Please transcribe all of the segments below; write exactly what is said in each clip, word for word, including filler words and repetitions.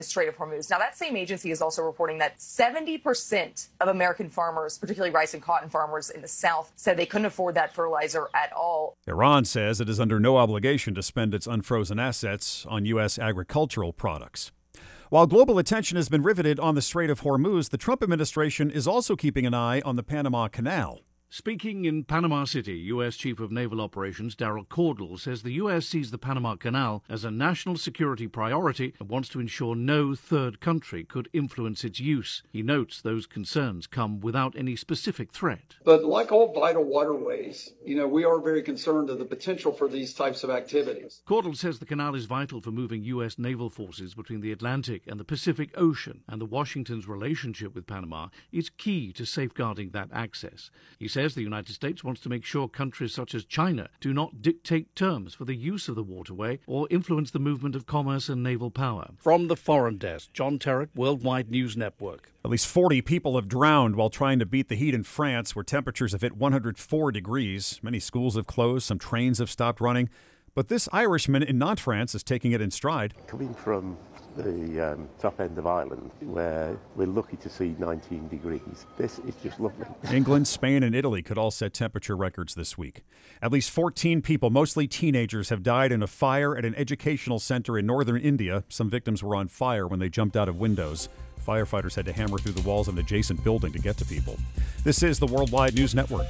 Strait of Hormuz. Now, that same agency is also reporting that seventy percent of American farmers, particularly rice and cotton farmers in the South, said they couldn't afford that fertilizer at all. Iran says it is under no obligation to spend its unfrozen assets on U S agricultural products. While global attention has been riveted on the Strait of Hormuz, the Trump administration is also keeping an eye on the Panama Canal. Speaking in Panama City, U S Chief of Naval Operations Daryl Cordell says the U S sees the Panama Canal as a national security priority and wants to ensure no third country could influence its use. He notes those concerns come without any specific threat. But like all vital waterways, you know, we are very concerned of the potential for these types of activities. Cordell says the canal is vital for moving U S naval forces between the Atlantic and the Pacific Ocean, and the Washington's relationship with Panama is key to safeguarding that access. He says the United States wants to make sure countries such as China do not dictate terms for the use of the waterway or influence the movement of commerce and naval power. From the Foreign Desk, John Terrick, Worldwide News Network. At least forty people have drowned while trying to beat the heat in France, where temperatures have hit one hundred four degrees. Many schools have closed, some trains have stopped running. But this Irishman in Nantes, France, is taking it in stride. Coming from the um, top end of Ireland, where we're lucky to see nineteen degrees, this is just lovely. England, Spain, and Italy could all set temperature records this week. At least fourteen people, mostly teenagers, have died in a fire at an educational center in northern India. Some victims were on fire when they jumped out of windows. Firefighters had to hammer through the walls of an adjacent building to get to people. This is the Worldwide News Network.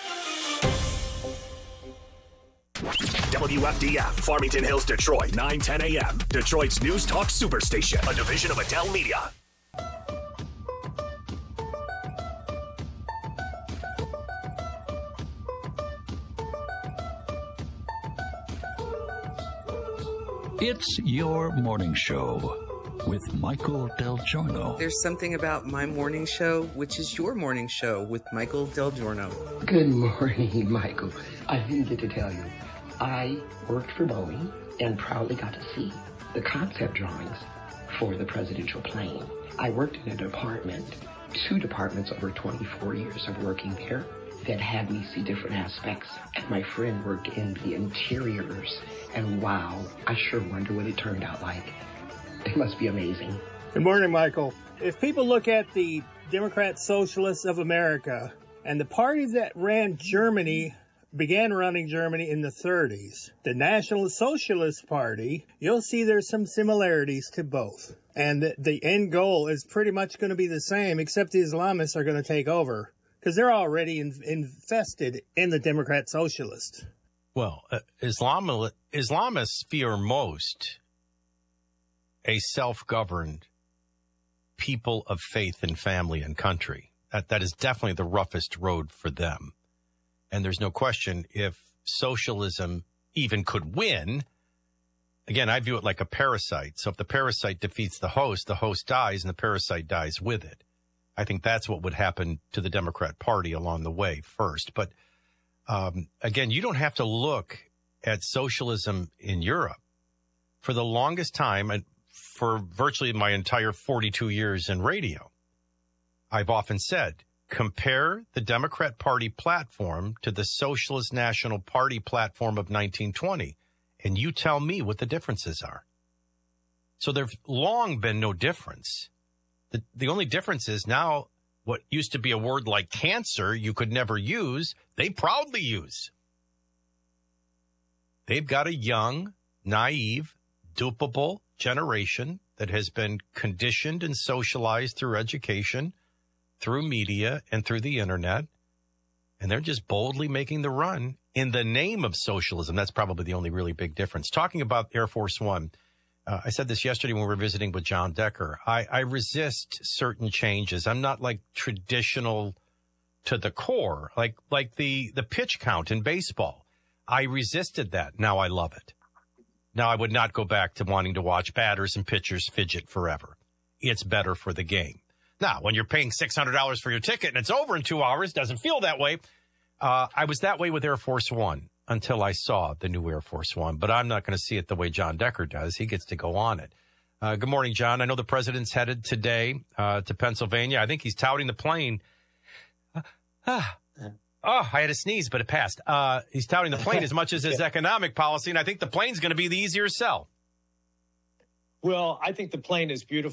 W F D F, Farmington Hills, Detroit, nine ten a.m. Detroit's News Talk Superstation, a division of Adele Media. It's your morning show with Michael Del Giorno. There's something about my morning show, which is your morning show with Michael Del Giorno. Good morning, Michael. I didn't get to tell you. I worked for Boeing and proudly got to see the concept drawings for the presidential plane. I worked in a department, two departments over twenty-four years of working there, that had me see different aspects. And my friend worked in the interiors, and wow, I sure wonder what it turned out like. It must be amazing. Good morning, Michael. If people look at the Democrat Socialists of America and the party that ran Germany, began running Germany in the thirties, the National Socialist Party, you'll see there's some similarities to both. And the, the end goal is pretty much going to be the same, except the Islamists are going to take over because they're already in, infested in the Democrat Socialists. Well, uh, Islam, Islamists fear most a self-governed people of faith and family and country. That that is definitely the roughest road for them. And there's no question if socialism even could win. Again, I view it like a parasite. So if the parasite defeats the host, the host dies and the parasite dies with it. I think that's what would happen to the Democrat Party along the way first. But um, again, you don't have to look at socialism in Europe. For the longest time, and for virtually my entire forty-two years in radio, I've often said, compare the Democrat Party platform to the Socialist National Party platform of nineteen twenty, and you tell me what the differences are. So there's long been no difference. The, the only difference is now what used to be a word like cancer you could never use, they proudly use. They've got a young, naive, dupable generation that has been conditioned and socialized through education, through media, and through the internet, and they're just boldly making the run in the name of socialism. That's probably the only really big difference. Talking about Air Force One, uh, I said this yesterday when we were visiting with John Decker. I, I resist certain changes. I'm not like traditional to the core, like like the, the pitch count in baseball. I resisted that. Now I love it. Now I would not go back to wanting to watch batters and pitchers fidget forever. It's better for the game. Now, when you're paying six hundred dollars for your ticket and it's over in two hours, doesn't feel that way. Uh, I was that way with Air Force One until I saw the new Air Force One, but I'm not going to see it the way John Decker does. He gets to go on it. Uh, good morning, John. I know the president's headed today uh, to Pennsylvania. I think he's touting the plane. Uh, ah, oh, I had a sneeze, but it passed. Uh, he's touting the plane as much as his economic policy, and I think the plane's going to be the easier sell. Well, I think the plane is beautiful.